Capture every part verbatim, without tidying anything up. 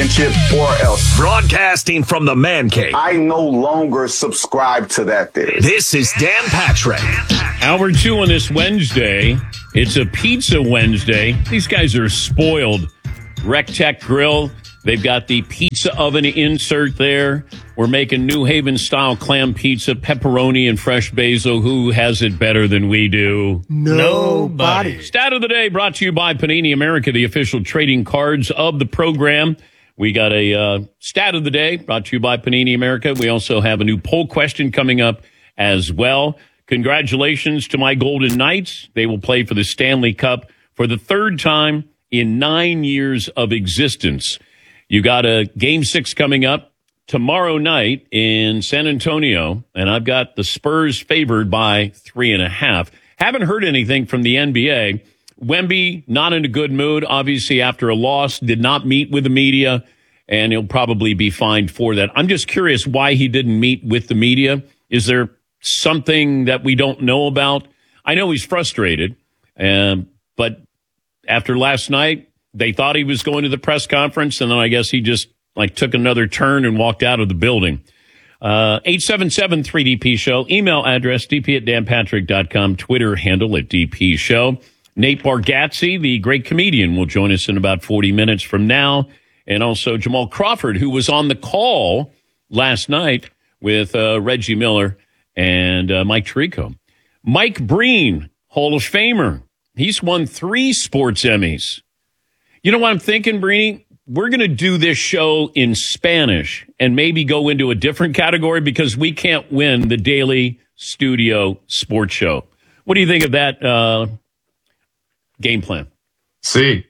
championship or else. Broadcasting from the Man Cave. I no longer subscribe to that theory. This is Dan Patrick. Hour two on this Wednesday. It's a Pizza Wednesday. These guys are spoiled. Rec Tech Grill. They've got the pizza oven insert there. We're making New Haven-style clam pizza, pepperoni, and fresh basil. Who has it better than we do? Nobody. Stat of the day brought to you by Panini America, the official trading cards of the program. We got a uh, stat of the day brought to you by Panini America. We also have a new poll question coming up as well. Congratulations to my Golden Knights. They will play for the Stanley Cup for the third time in nine years of existence. You got a game six coming up tomorrow night in San Antonio, and I've got the Spurs favored by three and a half. Haven't heard anything from the N B A. Wemby, not in a good mood, obviously after a loss, did not meet with the media, and he'll probably be fined for that. I'm just curious why he didn't meet with the media. Is there something that we don't know about? I know he's frustrated, um, but after last night, they thought he was going to the press conference, and then I guess he just like took another turn and walked out of the building. Uh, eight seven seven three D P Show. Email address d p at dan patrick dot com. Twitter handle at D P Show. Nate Bargatze, the great comedian, will join us in about forty minutes from now. And also Jamal Crawford, who was on the call last night with uh, Reggie Miller and uh, Mike Tirico. Mike Breen, Hall of Famer. He's won three sports Emmys. You know what I'm thinking, Breeny? We're going to do this show in Spanish and maybe go into a different category because we can't win the Daily Studio Sports Show. What do you think of that uh, game plan? See.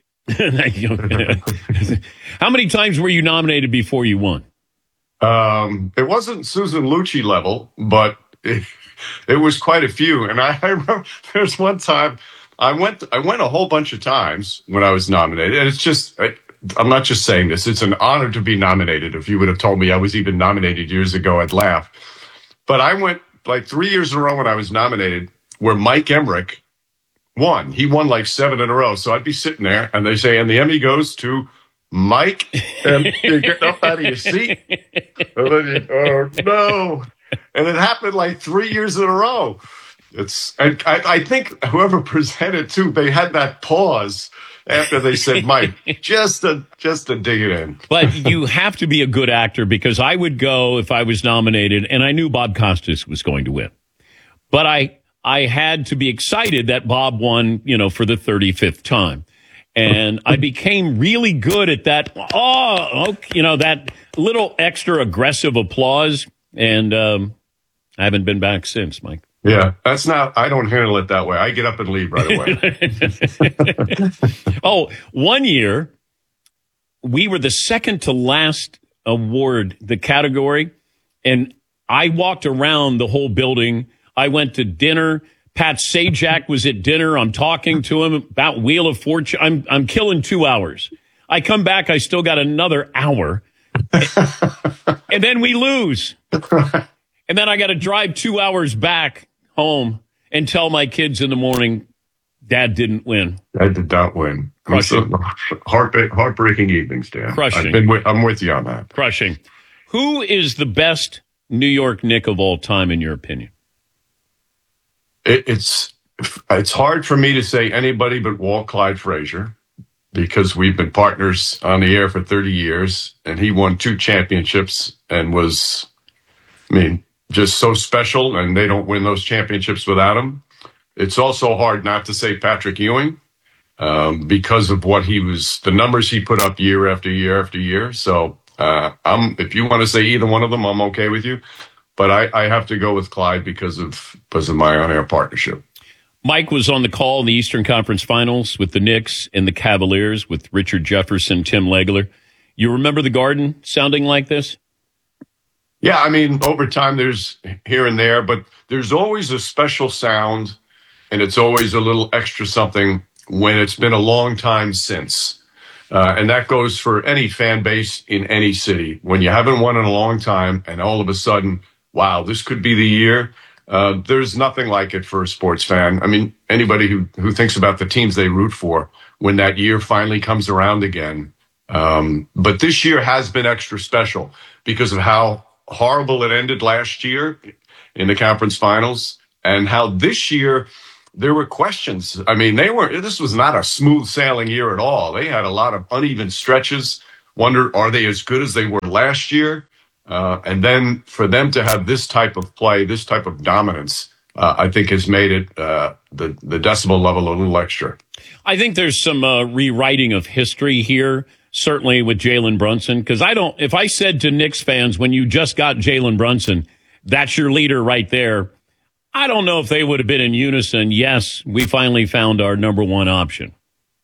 How many times were you nominated before you won? Um, it wasn't Susan Lucci level, but it, it was quite a few. And I, I remember there's one time I went I went a whole bunch of times when I was nominated. And it's just, I, I'm not just saying this. It's an honor to be nominated. If you would have told me I was even nominated years ago, I'd laugh. But I went like three years in a row when I was nominated where Mike Emmerich won. He won like seven in a row. So I'd be sitting there and they say, and the Emmy goes to Mike. And you get up out of your seat. And then you, oh, no. And it happened like three years in a row. It's. I, I think whoever presented too, they had that pause after they said, "Mike, just to just to dig it in." But you have to be a good actor because I would go if I was nominated, and I knew Bob Costas was going to win, but I I had to be excited that Bob won, you know, for the thirty-fifth time, and I became really good at that. Oh, okay, you know, that little extra aggressive applause, and um, I haven't been back since, Mike. Yeah, that's not, I don't handle it that way. I get up and leave right away. Oh, one year, we were the second to last award, the category, and I walked around the whole building. I went to dinner. Pat Sajak was at dinner. I'm talking to him about Wheel of Fortune. I'm, I'm killing two hours. I come back, I still got another hour. And then we lose. And then I got to drive two hours back home and tell my kids in the morning, Dad didn't win. I did not win. Crushing. Heart, heartbreaking evenings, Dan. Crushing. I've been with, I'm with you on that. Crushing. Who is the best New York Knick of all time, in your opinion? It, it's it's hard for me to say anybody but Walt Clyde Frazier because we've been partners on the air for thirty years, and he won two championships and was, I mean, just so special, and they don't win those championships without him. It's also hard not to say Patrick Ewing um, because of what he was, the numbers he put up year after year after year. So uh, I'm, if you want to say either one of them, I'm okay with you. But I, I have to go with Clyde because of because of my on-air partnership. Mike was on the call in the Eastern Conference Finals with the Knicks and the Cavaliers with Richard Jefferson, Tim Legler. You remember the Garden sounding like this? Yeah, I mean, over time there's here and there, but there's always a special sound, and it's always a little extra something when it's been a long time since. Uh, and that goes for any fan base in any city. When you haven't won in a long time, and all of a sudden, wow, this could be the year. Uh, there's nothing like it for a sports fan. I mean, anybody who, who thinks about the teams they root for, when that year finally comes around again, Um, but this year has been extra special because of how horrible it ended last year in the conference finals and how this year there were questions. I mean, they were, this was not a smooth sailing year at all. They had a lot of uneven stretches. Wonder, are they as good as they were last year? Uh, and then for them to have this type of play, this type of dominance, uh, I think has made it uh, the, the decibel level a little extra. I think there's some uh, rewriting of history here, certainly with Jalen Brunson, because I don't, if I said to Knicks fans, when you just got Jalen Brunson, that's your leader right there, I don't know if they would have been in unison. Yes, we finally found our number one option.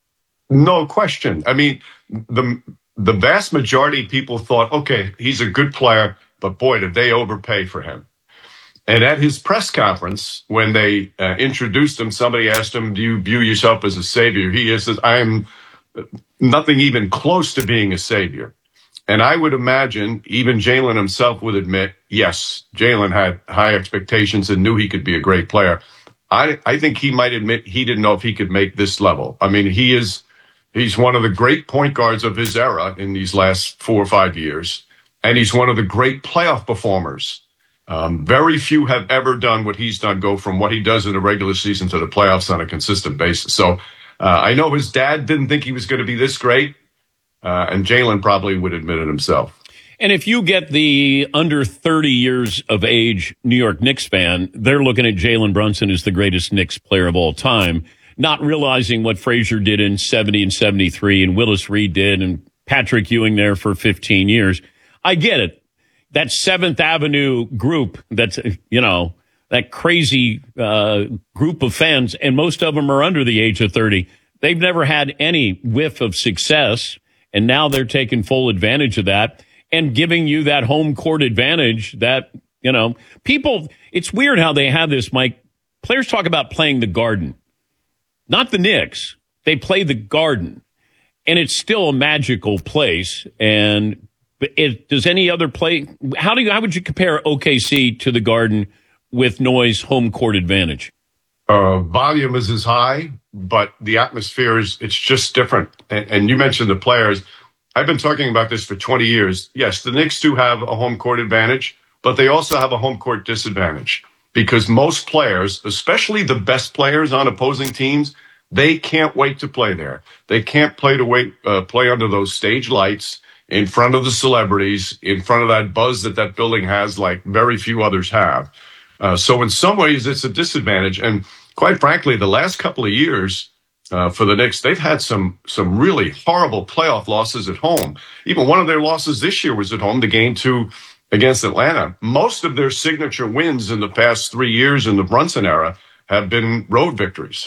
No question. I mean, the the vast majority of people thought, okay, he's a good player, but boy, did they overpay for him. And at his press conference, when they uh, introduced him, somebody asked him, do you view yourself as a savior? He says, I am nothing even close to being a savior. And I would imagine even Jalen himself would admit, yes, Jalen had high expectations and knew he could be a great player. I, I think he might admit he didn't know if he could make this level. I mean, he is, he's one of the great point guards of his era in these last four or five years. And he's one of the great playoff performers. Um, very few have ever done what he's done, go from what he does in the regular season to the playoffs on a consistent basis. So uh, I know his dad didn't think he was going to be this great. Uh, and Jalen probably would admit it himself. And if you get the under thirty years of age New York Knicks fan, they're looking at Jalen Brunson as the greatest Knicks player of all time, not realizing what Frazier did in seventy and seventy-three and Willis Reed did and Patrick Ewing there for fifteen years. I get it. That Seventh Avenue group, that's, you know, that crazy uh, group of fans, and most of them are under the age of thirty. They've never had any whiff of success. And now they're taking full advantage of that and giving you that home court advantage that, you know, people, it's weird how they have this, Mike. Players talk about playing the Garden, not the Knicks. They play the Garden, and it's still a magical place. And it, does any other play, how do you, how would you compare O K C to the Garden with Noise home court advantage? Uh, volume is as high, but the atmosphere is, it's just different. And, and you mentioned the players. I've been talking about this for twenty years. Yes, the Knicks do have a home court advantage, but they also have a home court disadvantage because most players, especially the best players on opposing teams, they can't wait to play there. They can't play to wait, uh, play under those stage lights in front of the celebrities, in front of that buzz that that building has like very few others have. Uh, so in some ways, it's a disadvantage. And quite frankly, the last couple of years uh, for the Knicks, they've had some some really horrible playoff losses at home. Even one of their losses this year was at home, the game two against Atlanta. Most of their signature wins in the past three years in the Brunson era have been road victories.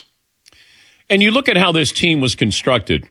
And you look at how this team was constructed.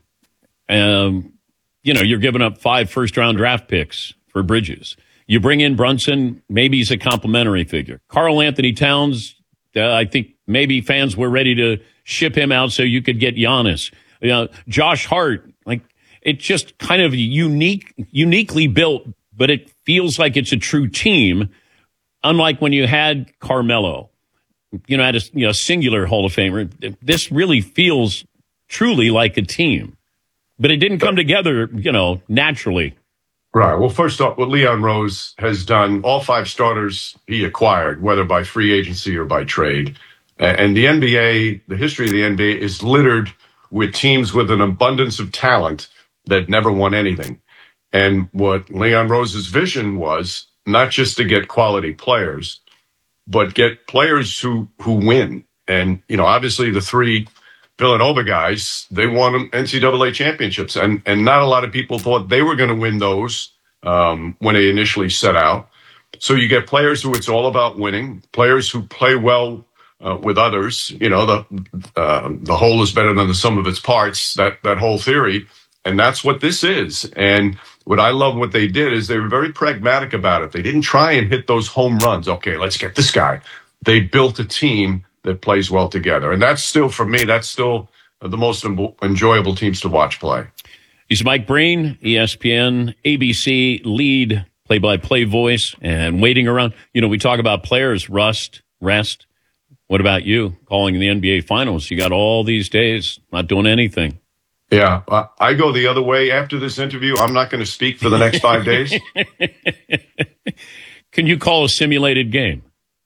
Um, you know, you're giving up five first-round draft picks for Bridges. You bring in Brunson, maybe he's a complimentary figure. Karl Anthony Towns, uh, I think maybe fans were ready to ship him out so you could get Giannis. You know, Josh Hart, like it's just kind of unique, uniquely built, but it feels like it's a true team. Unlike when you had Carmelo, you know, had a you know singular Hall of Famer. This really feels truly like a team, but it didn't come together, you know, naturally. Right. Well, first off, what Leon Rose has done, all five starters he acquired, whether by free agency or by trade. And the N B A, the history of the N B A is littered with teams with an abundance of talent that never won anything. And what Leon Rose's vision was not just to get quality players, but get players who, who win. And, you know, obviously the three Villanova guys, they won N C double A championships, and, and not a lot of people thought they were going to win those um, when they initially set out. So you get players who it's all about winning, players who play well uh, with others. You know, the uh, the whole is better than the sum of its parts, that, that whole theory. And that's what this is. And what I love what they did is they were very pragmatic about it. They didn't try and hit those home runs. Okay, let's get this guy. They built a team that plays well together. And that's still, for me, that's still the most enjoyable teams to watch play. He's Mike Breen, E S P N, A B C lead play-by-play voice, and waiting around. You know, we talk about players, rust, rest. What about you calling the N B A Finals? You got all these days not doing anything. Yeah, uh, I go the other way after this interview. I'm not going to speak for the next five days. Can you call a simulated game?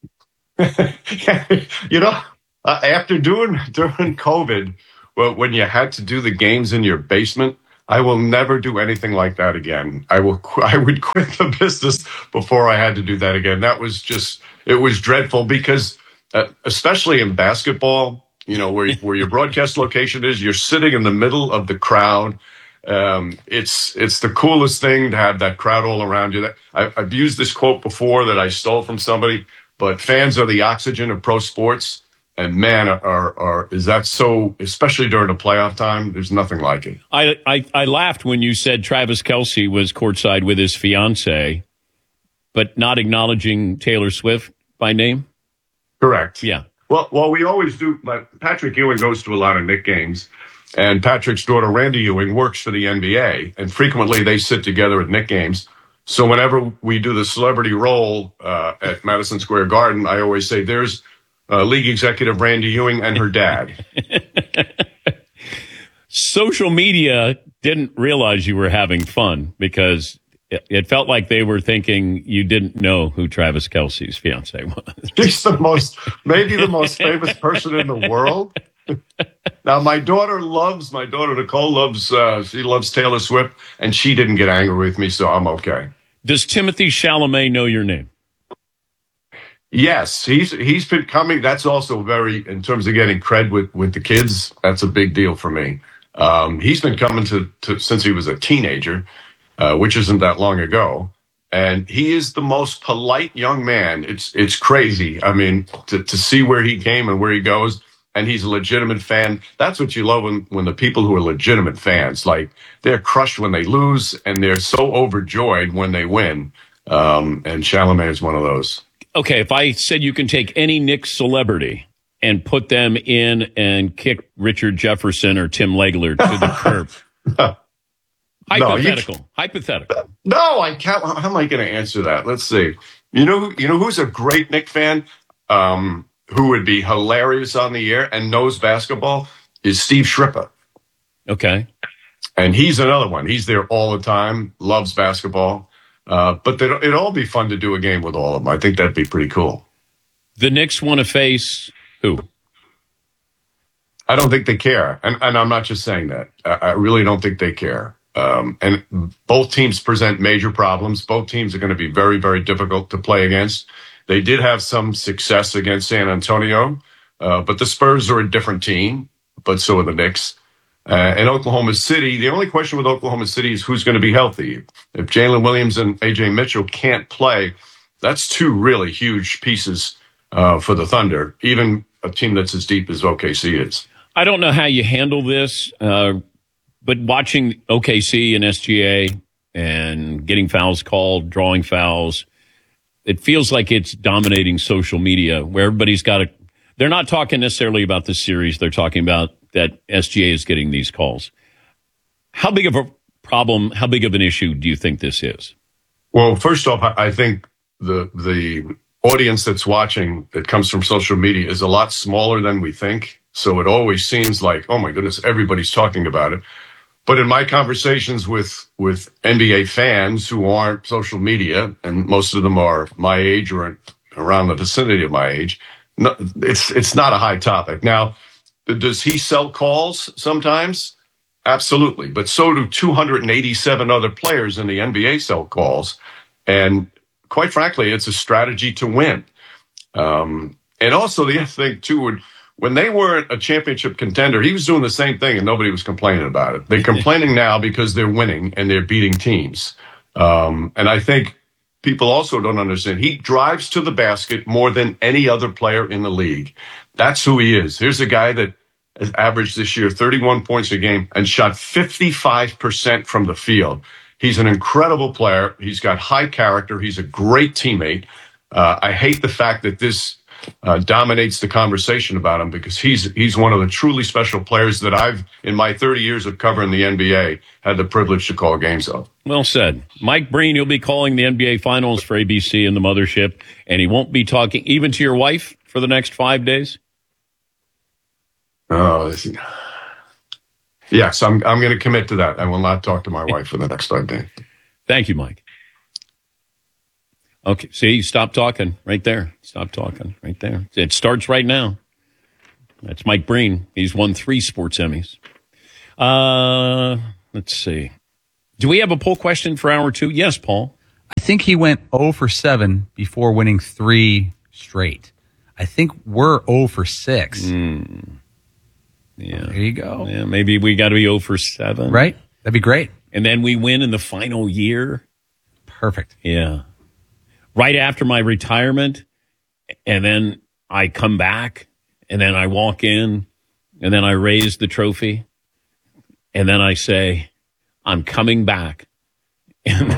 You know, uh, after doing during COVID, well, when you had to do the games in your basement, I will never do anything like that again. I will. Qu- I would quit the business before I had to do that again. That was just. It was dreadful because, uh, especially in basketball, you know, where where your broadcast location is, you're sitting in the middle of the crowd. Um, it's it's the coolest thing to have that crowd all around you. That I, I've used this quote before that I stole from somebody. But fans are the oxygen of pro sports, and man, are, are, are is that so? Especially during the playoff time, there's nothing like it. I, I I laughed when you said Travis Kelce was courtside with his fiance, but not acknowledging Taylor Swift by name. Correct. Yeah. Well, well, we always do. But Patrick Ewing goes to a lot of Knick games, and Patrick's daughter Randy Ewing works for the N B A, and frequently they sit together at Knick games. So whenever we do the celebrity roll uh, at Madison Square Garden, I always say there's uh, league executive Randy Ewing and her dad. Social media didn't realize you were having fun because it, it felt like they were thinking you didn't know who Travis Kelce's fiance was. She's the most, maybe the most famous person in the world. Now, my daughter loves, my daughter Nicole loves, uh, she loves Taylor Swift, and she didn't get angry with me, so I'm okay. Does Timothy Chalamet know your name? Yes, he's he's been coming. That's also very, in terms of getting cred with, with the kids, that's a big deal for me. Um, he's been coming to, to since he was a teenager, uh, which isn't that long ago. And he is the most polite young man. It's it's crazy. I mean, to, to see where he came and where he goes. And he's a legitimate fan. That's what you love when, when the people who are legitimate fans, like they're crushed when they lose and they're so overjoyed when they win. Um, and Chalamet is one of those. Okay, if I said you can take any Knicks celebrity and put them in and kick Richard Jefferson or Tim Legler to the curb. no, Hypothetical. you, Hypothetical. No, I can't. How am I going to answer that? Let's see. You know, you know who's a great Knicks fan? Um, who would be hilarious on the air and knows basketball is Steve Shripper. Okay. And he's another one. He's there all the time, loves basketball. Uh, but it'd all be fun to do a game with all of them. I think that'd be pretty cool. The Knicks want to face who? I don't think they care. And, and I'm not just saying that. I, I really don't think they care. Um, and both teams present major problems. Both teams are going to be very, very difficult to play against. They did have some success against San Antonio, uh, but the Spurs are a different team, but so are the Knicks. Uh, and Oklahoma City, the only question with Oklahoma City is who's going to be healthy. If Jalen Williams and A J Mitchell can't play, that's two really huge pieces uh, for the Thunder, even a team that's as deep as O K C is. I don't know how you handle this, uh, but watching O K C and S G A and getting fouls called, drawing fouls, it feels like it's dominating social media where everybody's got a, they're not talking necessarily about the series. They're talking about that S G A is getting these calls. How big of a problem, how big of an issue do you think this is? Well, first off, I think the, the audience that's watching that comes from social media is a lot smaller than we think. So it always seems like, oh my goodness, everybody's talking about it. But in my conversations with, with N B A fans who aren't social media, and most of them are my age or around the vicinity of my age, no, it's it's not a high topic. Now, does he sell calls sometimes? Absolutely. But so do two hundred eighty-seven other players in the N B A sell calls. And quite frankly, it's a strategy to win. Um, and also the other thing, too, would when they weren't a championship contender, he was doing the same thing and nobody was complaining about it. They're complaining now because they're winning and they're beating teams. Um, and I think people also don't understand. He drives to the basket more than any other player in the league. That's who he is. Here's a guy that has averaged this year thirty-one points a game and shot fifty-five percent from the field. He's an incredible player. He's got high character. He's a great teammate. Uh, I hate the fact that this Uh, dominates the conversation about him because he's he's one of the truly special players that I've, in my thirty years of covering the N B A, had the privilege to call games of. Well said. Mike Breen, you'll be calling the N B A Finals for A B C and the Mothership, and he won't be talking even to your wife for the next five days? Oh, this, Yes, I'm I'm going to commit to that. I will not talk to my wife for the next five days. Thank you, Mike. Okay, see, stop talking right there. Stop talking right there. It starts right now. That's Mike Breen. He's won three sports Emmys. Uh, let's see. Do we have a poll question for hour two? Yes, Paul. I think he went zero for seven before winning three straight. I think we're zero for six. Mm. Yeah. There you go. Yeah, maybe we got to be zero for seven. Right? That'd be great. And then we win in the final year. Perfect. Yeah. Right after my retirement. And then I come back. And then I walk in. And then I raise the trophy. And then I say, I'm coming back. And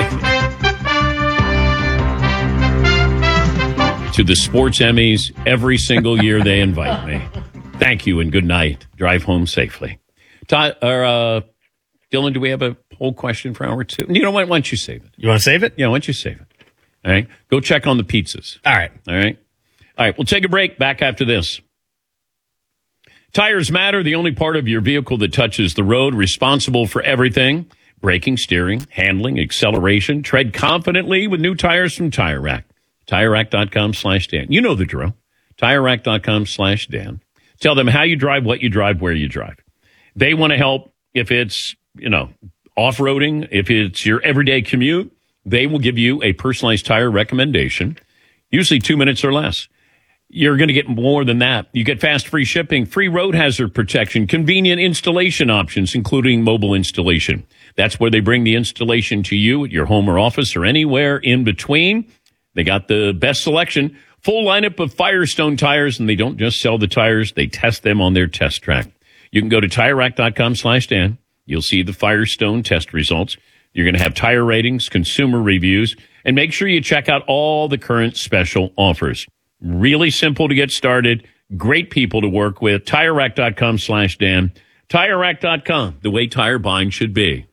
to the sports Emmys every single year they invite me. Thank you and good night. Drive home safely. Todd, or, uh, Dylan, do we have a poll question for hour two? You know what? Why don't you save it? You want to save it? Yeah, why don't you save it? All right. Go check on the pizzas. All right. All right. All right. We'll take a break. Back after this. Tires matter. The only part of your vehicle that touches the road, responsible for everything. Braking, steering, handling, acceleration. Tread confidently with new tires from Tire Rack. TireRack.com slash Dan. You know the drill. TireRack.com slash Dan. Tell them how you drive, what you drive, where you drive. They want to help if it's, you know, off-roading, if it's your everyday commute. They will give you a personalized tire recommendation, usually two minutes or less. You're going to get more than that. You get fast free shipping, free road hazard protection, convenient installation options, including mobile installation. That's where they bring the installation to you at your home or office or anywhere in between. They got the best selection, full lineup of Firestone tires, and they don't just sell the tires. They test them on their test track. You can go to TireRack.com slash Dan. You'll see the Firestone test results. You're going to have tire ratings, consumer reviews, and make sure you check out all the current special offers. Really simple to get started. Great people to work with. TireRack.com slash Dan. TireRack dot com, the way tire buying should be.